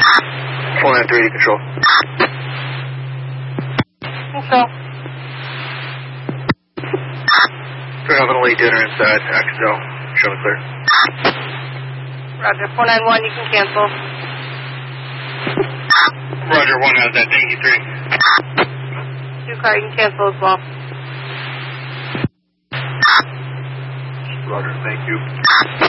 493 to control. Control. We're having a late dinner inside. Axel, show me clear. Roger. 491, you can cancel. Roger, 1 out of that. Thank you, 3. 2 car, you can cancel as well. Roger, thank you.